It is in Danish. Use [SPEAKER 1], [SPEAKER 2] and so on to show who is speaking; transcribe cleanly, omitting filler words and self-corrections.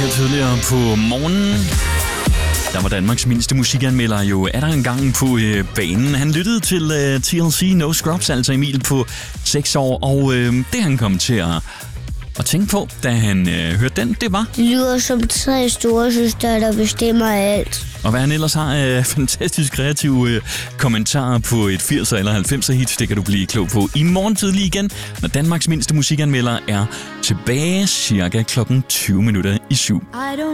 [SPEAKER 1] her tidligere på morgenen. Der var Danmarks mindste musikanmelder jo der engang på banen. Han lyttede til TLC No Scrubs, altså Emil på 6 år, og det han kom til at tænke på, da han hørte den, det var...
[SPEAKER 2] Det lyder som 3 store søstre, der bestemmer alt.
[SPEAKER 1] Og hvad han ellers har fantastisk kreative kommentarer på et 80'er eller 90'er hit, det kan du blive klog på i morgen tidlig igen, når Danmarks mindste musikanmelder er tilbage cirka klokken 7:20.